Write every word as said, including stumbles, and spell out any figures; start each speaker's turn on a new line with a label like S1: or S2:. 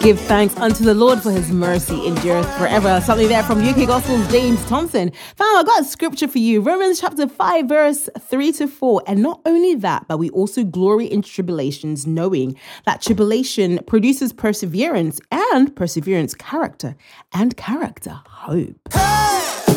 S1: Give thanks unto the Lord, for his mercy endureth forever. Something there from U K Gospel's James Thompson. Fam, I got a scripture for you. Romans chapter five, verse three to four. And not only that, but we also glory in tribulations, knowing that tribulation produces perseverance, and perseverance character, and character hope. Hey!